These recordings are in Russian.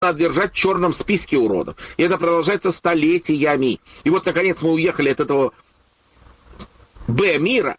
надо держать в черном списке уродов. И это продолжается столетиями. И вот, наконец, мы уехали от этого Б-мира,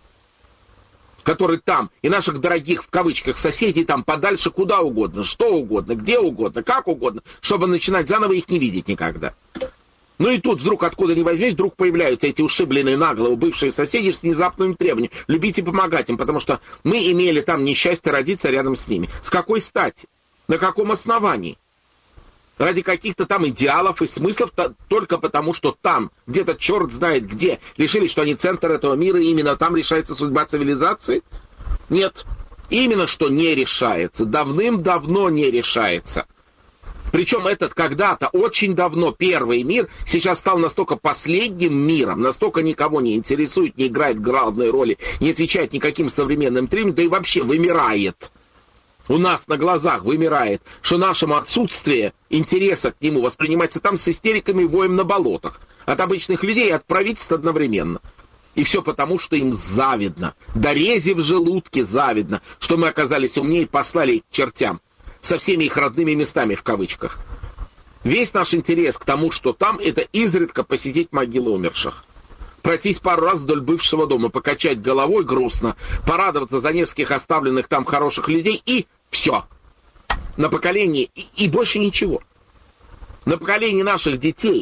который там, и наших дорогих, в кавычках, соседей там подальше куда угодно, что угодно, где угодно, как угодно, чтобы начинать заново их не видеть никогда. Ну и тут вдруг, откуда ни возьмись, вдруг появляются эти ушибленные наголову бывшие соседи с внезапным требованием любить и помогать им, потому что мы имели там несчастье родиться рядом с ними. С какой стати? На каком основании? Ради каких-то там идеалов и смыслов, только потому, что там, где-то черт знает где, решили, что они центр этого мира, и именно там решается судьба цивилизации? Нет, именно что не решается, давным-давно не решается. Причем этот когда-то, очень давно, первый мир сейчас стал настолько последним миром, настолько никого не интересует, не играет главной роли, не отвечает никаким современным требованиям, да и вообще вымирает. У нас на глазах вымирает, что нашему отсутствие интереса к нему воспринимается там с истериками и воем на болотах. От обычных людей и от правительства одновременно. И все потому, что им завидно. До рези в желудке завидно, что мы оказались умнее и послали их к чертям. Со всеми их родными местами в кавычках. Весь наш интерес к тому, что там, это изредка посетить могилы умерших. Пройтись пару раз вдоль бывшего дома, покачать головой грустно, порадоваться за нескольких оставленных там хороших людей и все. На поколение и больше ничего. На поколении наших детей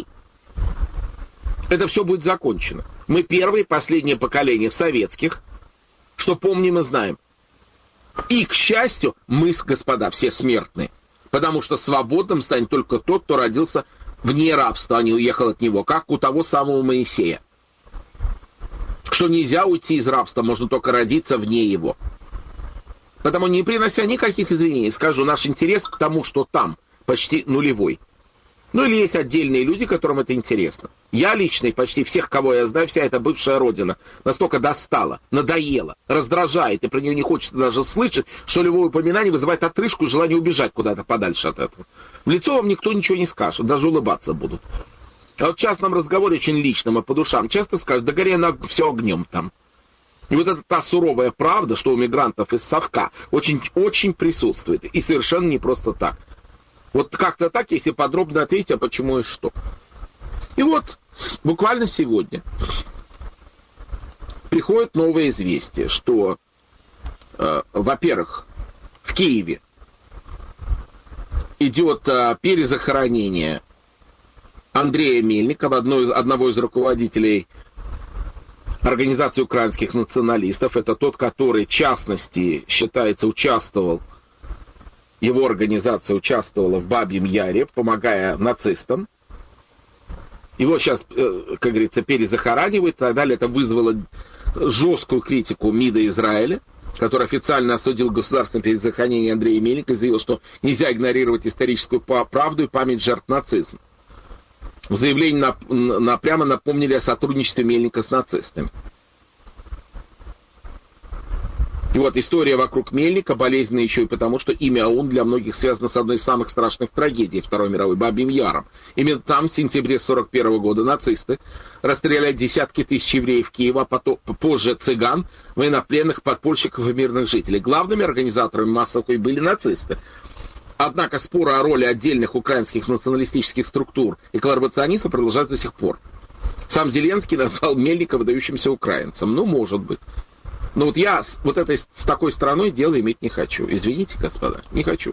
это все будет закончено. Мы первое и последнее поколение советских, что помним и знаем. И, к счастью, мы, господа, все смертные. Потому что свободным станет только тот, кто родился вне рабства, а не уехал от него, как у того самого Моисея. Что нельзя уйти из рабства, можно только родиться вне его. Потому, не принося никаких извинений, скажу, наш интерес к тому, что там, почти нулевой. Ну или есть отдельные люди, которым это интересно. Я лично и почти всех, кого я знаю, вся эта бывшая родина настолько достала, надоела, раздражает, и про нее не хочется даже слышать, что любое упоминание вызывает отрыжку и желание убежать куда-то подальше от этого. В лицо вам никто ничего не скажет, даже улыбаться будут. А вот в частном разговоре, очень личном и по душам, часто скажут, да гори на все огнем там. И вот это та суровая правда, что у мигрантов из совка очень присутствует. И совершенно не просто так. Вот как-то так, если подробно ответить, а почему и что. И вот буквально сегодня приходит новое известие, что, во-первых, в Киеве идет перезахоронение Андрея Мельникова, одного из руководителей Организации украинских националистов. Это тот, который, в частности, считается, его организация участвовала в Бабьем Яре, помогая нацистам. Его сейчас, как говорится, перезахоранивают. И так далее. Это вызвало жесткую критику МИДа Израиля, который официально осудил государственное перезахоронение Андрея Мельникова и заявил, что нельзя игнорировать историческую правду и память жертв нацизма. В заявлении прямо напомнили о сотрудничестве Мельника с нацистами. И вот история вокруг Мельника болезненная еще и потому, что имя ОУН для многих связано с одной из самых страшных трагедий Второй мировой, Бабьим Яром. Именно там в сентябре 1941 года нацисты расстреляли десятки тысяч евреев Киева, а позже цыган, военнопленных, подпольщиков и мирных жителей. Главными организаторами массовых были нацисты. Однако споры о роли отдельных украинских националистических структур и коллаборационистов продолжаются до сих пор. Сам Зеленский назвал Мельника выдающимся украинцем. Ну, может быть. Но вот я с такой страной дело иметь не хочу. Извините, господа, не хочу.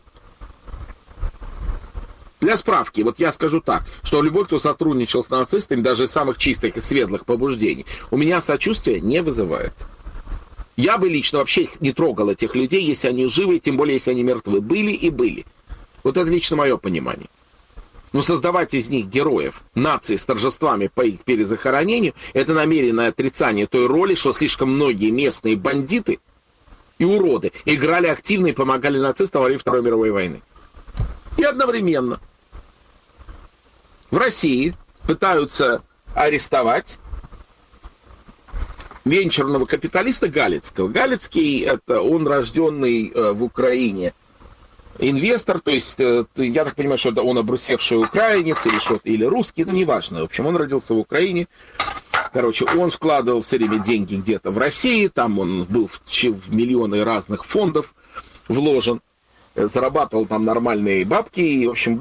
Для справки, вот я скажу так, что любой, кто сотрудничал с нацистами, даже из самых чистых и светлых побуждений, у меня сочувствия не вызывает. Я бы лично вообще не трогал этих людей, если они живы, тем более, если они мертвы. Были и были. Вот это лично мое понимание. Но создавать из них героев нации с торжествами по их перезахоронению, это намеренное отрицание той роли, что слишком многие местные бандиты и уроды играли активно и помогали нацистам во время Второй мировой войны. И одновременно в России пытаются арестовать венчурного капиталиста Галицкого. Галицкий, он рожденный в Украине инвестор, то есть, я так понимаю, что это он обрусевший украинец или что-то, или русский, ну, неважно. В общем, он родился в Украине. Короче, он вкладывал все время деньги где-то в России, там он был в миллионы разных фондов вложен, зарабатывал там нормальные бабки, и, в общем,